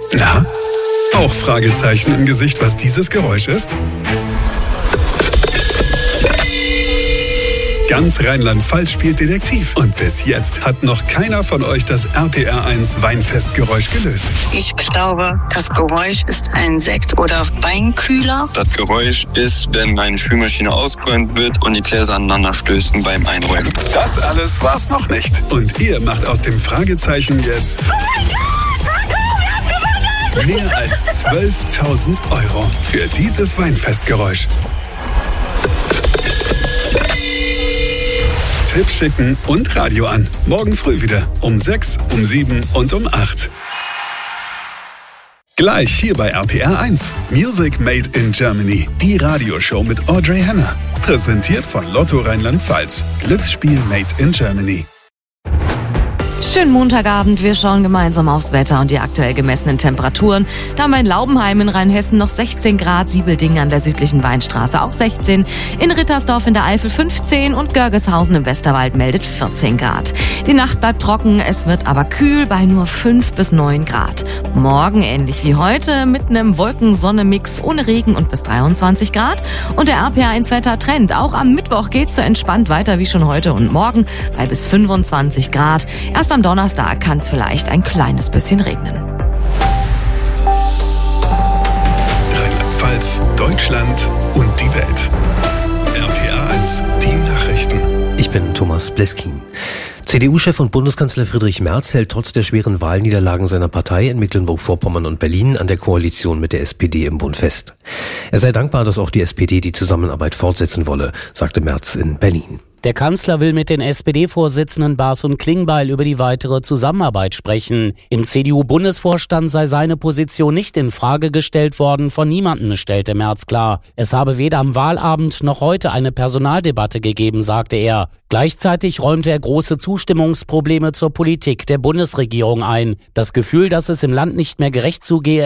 Na? Auch Fragezeichen im Gesicht, was dieses Geräusch ist? Ganz Rheinland-Pfalz spielt Detektiv. Und bis jetzt hat noch keiner von euch das RPR1 Weinfestgeräusch gelöst. Ich glaube, das Geräusch ist ein Sekt- oder Weinkühler. Das Geräusch ist, wenn meine Spülmaschine ausgeräumt wird und die Gläser aneinander stößen beim Einräumen. Das alles war's noch nicht. Und ihr macht aus dem Fragezeichen jetzt mehr als 12.000 € für dieses Weinfestgeräusch. Tipp schicken und Radio an. Morgen früh wieder. Um 6, um 7 und um 8. Gleich hier bei RPR1. Music Made in Germany. Die Radioshow mit Audrey Henner. Präsentiert von Lotto Rheinland-Pfalz. Glücksspiel Made in Germany. Schönen Montagabend, wir schauen gemeinsam aufs Wetter und die aktuell gemessenen Temperaturen. Da haben wir in Laubenheim in Rheinhessen noch 16 Grad, Siebeldingen an der südlichen Weinstraße auch 16, in Rittersdorf in der Eifel 15 und Görgeshausen im Westerwald meldet 14 Grad. Die Nacht bleibt trocken, es wird aber kühl bei nur 5 bis 9 Grad. Morgen ähnlich wie heute mit einem Wolken-Sonne-Mix ohne Regen und bis 23 Grad. Und der RPR1-Wetter-Trend. Auch am Mittwoch geht's so entspannt weiter wie schon heute und morgen bei bis 25 Grad. Erst am Donnerstag kann es vielleicht ein kleines bisschen regnen. Rheinland-Pfalz, Deutschland und die Welt. RPR1, die Nachrichten. Ich bin Thomas Bleskin. CDU-Chef und Bundeskanzler Friedrich Merz hält trotz der schweren Wahlniederlagen seiner Partei in Mecklenburg-Vorpommern und Berlin an der Koalition mit der SPD im Bund fest. Er sei dankbar, dass auch die SPD die Zusammenarbeit fortsetzen wolle, sagte Merz in Berlin. Der Kanzler will mit den SPD-Vorsitzenden Baas und Klingbeil über die weitere Zusammenarbeit sprechen. Im CDU-Bundesvorstand sei seine Position nicht in Frage gestellt worden, von niemandem, stellte Merz klar. Es habe weder am Wahlabend noch heute eine Personaldebatte gegeben, sagte er. Gleichzeitig räumte er große Zustimmungsprobleme zur Politik der Bundesregierung ein. Das Gefühl, dass es im Land nicht mehr gerecht zugehe,